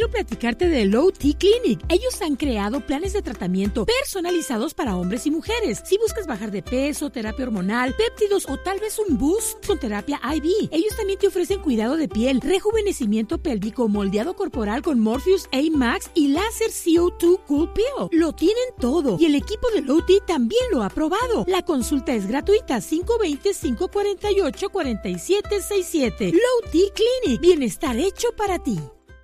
quiero platicarte de Low T Clinic. Ellos han creado planes de tratamiento personalizados para hombres y mujeres. Si buscas bajar de peso, terapia hormonal, péptidos o tal vez un boost con terapia IV. Ellos también te ofrecen cuidado de piel, rejuvenecimiento pélvico, moldeado corporal con Morpheus A Max y láser CO2 Cool Pill. Lo tienen todo y el equipo de Low T también lo ha probado. La consulta es gratuita, 520-548-4767. Low T Clinic, bienestar hecho para ti.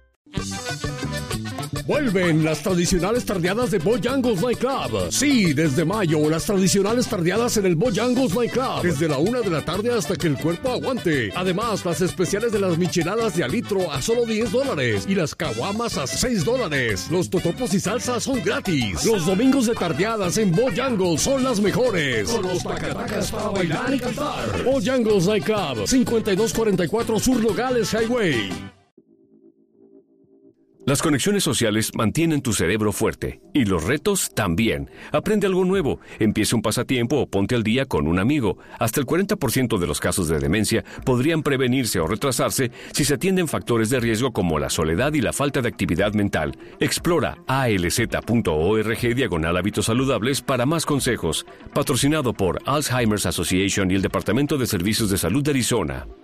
Vuelven las tradicionales tardeadas de Bojangles Nightclub. Sí, desde mayo, las tradicionales tardeadas en el Bojangles Nightclub. Desde la 1 de la tarde hasta que el cuerpo aguante. Además, las especiales de las micheladas de a litro a solo $10 y las caguamas a $6. Los totopos y salsas son gratis. Los domingos de tardeadas en Bojangles son las mejores. Con los tacatacas para bailar y cantar. Bojangles Nightclub, 5244 Sur Nogales Highway. Las conexiones sociales mantienen tu cerebro fuerte. Y los retos también. Aprende algo nuevo, empieza un pasatiempo o ponte al día con un amigo. Hasta el 40% de los casos de demencia podrían prevenirse o retrasarse si se atienden factores de riesgo como la soledad y la falta de actividad mental. Explora alz.org/hábitos saludables para más consejos. Patrocinado por Alzheimer's Association y el Departamento de Servicios de Salud de Arizona.